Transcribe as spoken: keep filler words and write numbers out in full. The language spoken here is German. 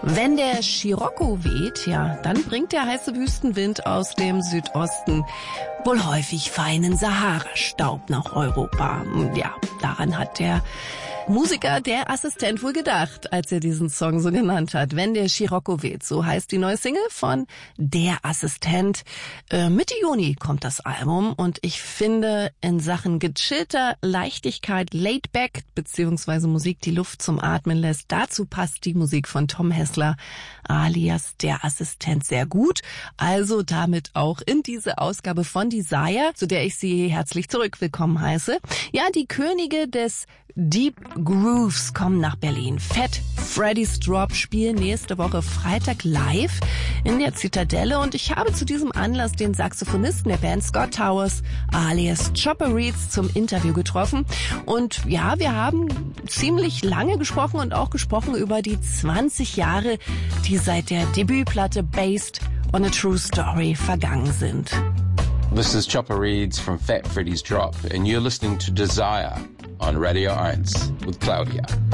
Wenn der Scirocco weht, ja, dann bringt der heiße Wüstenwind aus dem Südosten wohl häufig feinen Sahara-Staub nach Europa. Ja, daran hat der Musiker, der Assistent wohl gedacht, als er diesen Song so genannt hat. Wenn der Scirocco weht, so heißt die neue Single von Der Assistent. Äh, Mitte Juni kommt das Album und ich finde in Sachen gechillter Leichtigkeit, laid back, beziehungsweise Musik, die Luft zum Atmen lässt, dazu passt die Musik von Tom Hessler alias Der Assistent sehr gut. Also damit auch in diese Ausgabe von Desire, zu der ich Sie herzlich zurück willkommen heiße. Ja, die Könige des Deep Grooves kommen nach Berlin. Fat Freddy's Drop spielen nächste Woche Freitag live in der Zitadelle und ich habe zu diesem Anlass den Saxophonisten der Band Scott Towers alias Chopper Reeds zum Interview getroffen und ja, wir haben ziemlich lange gesprochen und auch gesprochen über die zwanzig Jahre, die seit der Debütplatte Based on a True Story vergangen sind. This is Chopper Reeds from Fat Freddy's Drop and you're listening to Desire on Radio eins with Claudia.